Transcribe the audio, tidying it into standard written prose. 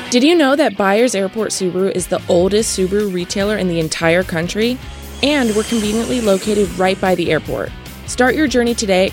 Did you know that Byers Airport Subaru is the oldest Subaru retailer in the entire country? And we're conveniently located right by the airport. Start your journey today